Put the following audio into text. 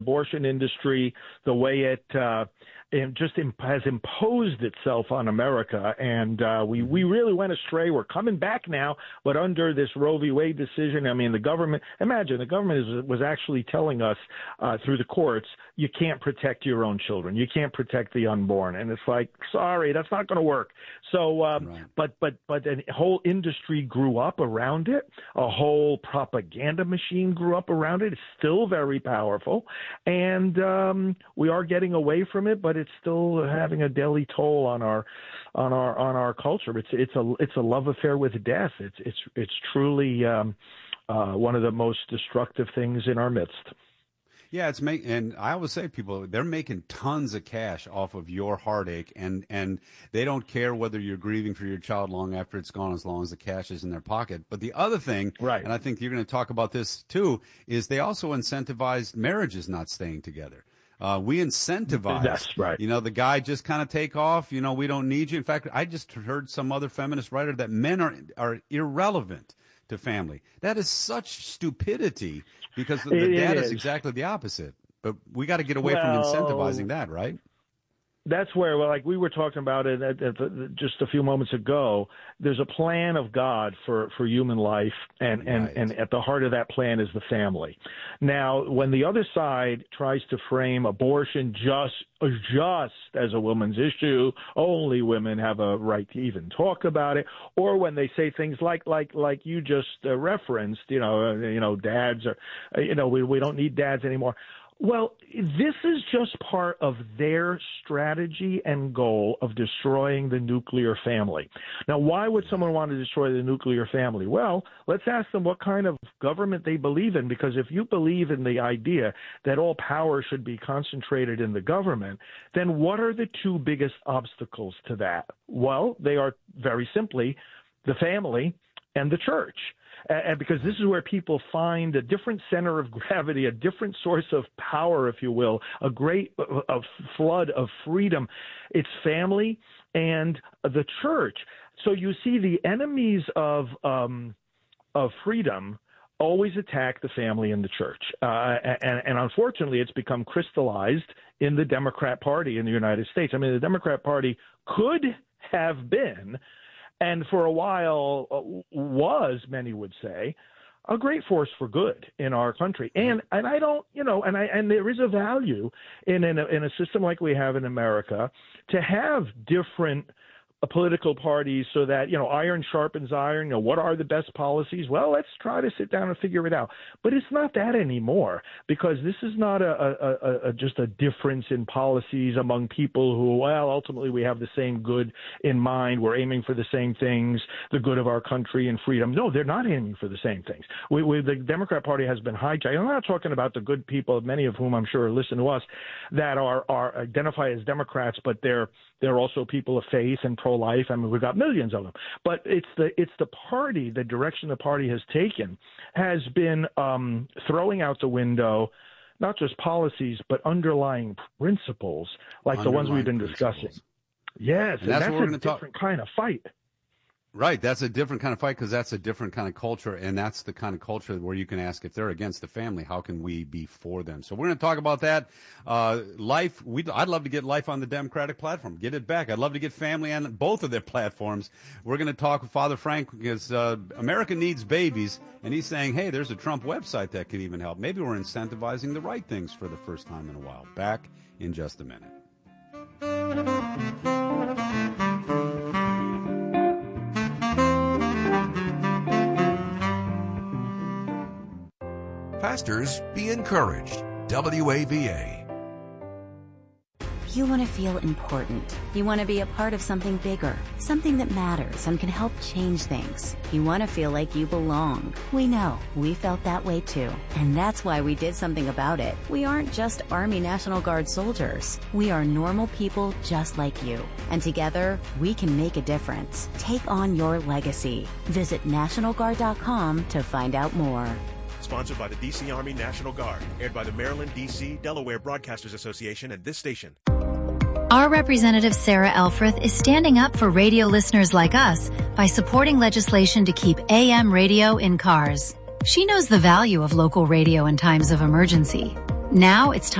abortion industry, the way it just has imposed itself on America, and we really went astray. We're coming back now, but under this Roe v. Wade decision, I mean, the government was actually telling us through the courts, you can't protect your own children, you can't protect the unborn, and it's like, sorry, that's not going to work. So, right. but a whole industry grew up around it, a whole propaganda machine grew up around it. It's still very powerful, and we are getting away from it, but it's still having a daily toll on our culture. It's a love affair with death. It's truly one of the most destructive things in our midst. Yeah, and I always say people, they're making tons of cash off of your heartache, and they don't care whether you're grieving for your child long after it's gone, as long as the cash is in their pocket. But the other thing, right, and I think you're going to talk about this too, is they also incentivize marriages not staying together. We incentivize, that's right. The guy just kind of take off, we don't need you. In fact, I just heard some other feminist writer that men are irrelevant to family. That is such stupidity, because the data is exactly the opposite. But we got to get away from incentivizing that, right? That's where, like we were talking about it just a few moments ago, there's a plan of God for human life, and at the heart of that plan is the family. Now, when the other side tries to frame abortion just as a woman's issue, only women have a right to even talk about it, or when they say things like you just referenced, dads are, we don't need dads anymore. Well, this is just part of their strategy and goal of destroying the nuclear family. Now, why would someone want to destroy the nuclear family? Well, let's ask them what kind of government they believe in, because if you believe in the idea that all power should be concentrated in the government, then what are the two biggest obstacles to that? Well, they are very simply the family and the church. And because this is where people find a different center of gravity, a different source of power, if you will, a great flood of freedom. It's family and the church. So you see the enemies of freedom always attack the family and the church. And unfortunately, it's become crystallized in the Democrat Party in the United States. I mean, the Democrat Party could have been, and for a while was, many would say, a great force for good in our country. And I don't, and there is a value in a system like we have in America to have different political parties, so that, iron sharpens iron. What are the best policies? Well, let's try to sit down and figure it out. But it's not that anymore, because this is not just a difference in policies among people who, ultimately we have the same good in mind. We're aiming for the same things, the good of our country and freedom. No, they're not aiming for the same things. The Democrat Party has been hijacked. I'm not talking about the good people, many of whom I'm sure listen to us, that are identify as Democrats, but they're also people of faith and pro-life. I mean, we've got millions of them. But it's the party, the direction the party has taken has been throwing out the window not just policies, but underlying principles like the ones we've been discussing. Yes, and that's a different kind of fight. Right, that's a different kind of fight, because that's a different kind of culture, and that's the kind of culture where you can ask, if they're against the family, how can we be for them? So we're going to talk about that. Life, I'd love to get Life on the Democratic platform, get it back. I'd love to get family on both of their platforms. We're going to talk with Father Frank, because America needs babies, and he's saying, hey, there's a Trump website that could even help. Maybe we're incentivizing the right things for the first time in a while. Back in just a minute. Pastors, be encouraged. WAVA. You want to feel important. You want to be a part of something bigger, something that matters and can help change things. You want to feel like you belong. We know. We felt that way too. And that's why we did something about it. We aren't just Army National Guard soldiers. We are normal people just like you. And together, we can make a difference. Take on your legacy. Visit NationalGuard.com to find out more. Sponsored by the D.C. Army National Guard. Aired by the Maryland, D.C., Delaware Broadcasters Association and this station. Our representative Sarah Elfreth is standing up for radio listeners like us by supporting legislation to keep AM radio in cars. She knows the value of local radio in times of emergency. Now it's time